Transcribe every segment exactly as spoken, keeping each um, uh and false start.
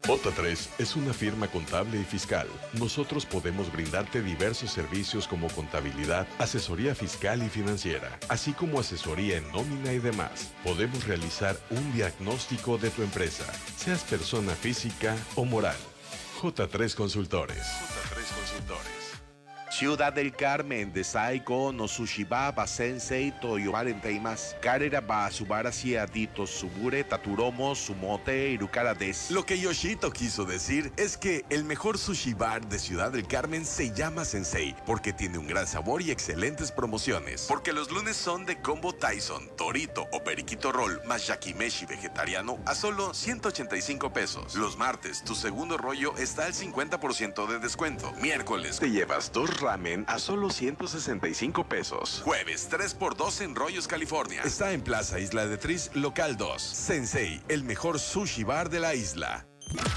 J tres es una firma contable y fiscal. Nosotros podemos brindarte diversos servicios como contabilidad, asesoría fiscal y financiera, así como asesoría en nómina y demás. Podemos realizar un diagnóstico de tu empresa, seas persona física o moral. J tres Consultores. J tres Consultores. Ciudad del Carmen, Desaiko, no Sushiba, Basensei, Toyobarenteimas, Karera ba Subara Siadito, Subure, Taturomo, Sumote, Irukara des. Lo que Yoshito quiso decir es que el mejor sushi bar de Ciudad del Carmen se llama Sensei, porque tiene un gran sabor y excelentes promociones. Porque los lunes son de combo Tyson, Torito o Periquito Roll, más yakimeshi vegetariano a solo ciento ochenta y cinco pesos. Los martes, tu segundo rollo está al cincuenta por ciento de descuento. Miércoles, te llevas dos ramen a solo ciento sesenta y cinco pesos. Jueves, tres por dos en Rollos, California. Está en Plaza Isla de Tris, local dos. Sensei, el mejor sushi bar de la isla.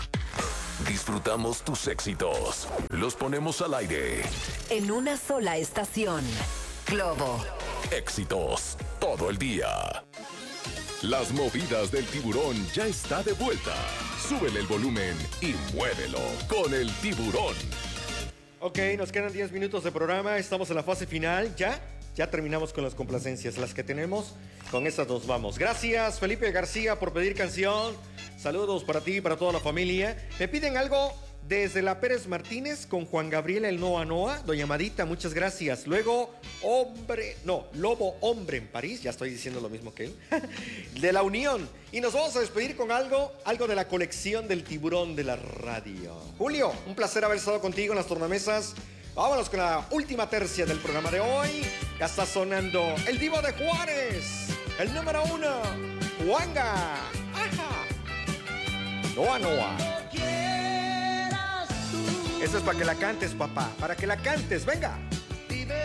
Disfrutamos tus éxitos. Los ponemos al aire. En una sola estación. Globo. Éxitos todo el día. Las movidas del tiburón ya está de vuelta. Súbele el volumen y muévelo con el tiburón. Ok, nos quedan diez minutos de programa, estamos en la fase final, ya, ya terminamos con las complacencias, las que tenemos, con esas nos vamos. Gracias Felipe García por pedir canción, saludos para ti y para toda la familia. Me piden algo desde la Pérez Martínez con Juan Gabriel el Noa Noa, doña Amadita, muchas gracias. Luego, hombre, no, Lobo Hombre en París, ya estoy diciendo lo mismo que él, de La Unión. Y nos vamos a despedir con algo, algo de la colección del tiburón de la radio. Julio, un placer haber estado contigo en las tornamesas. Vámonos con la última tercia del programa de hoy. Ya está sonando el Divo de Juárez, el número uno, Juanga. Ajá. Noa Noa. Eso es para que la cantes, papá, para que la cantes, venga. Dime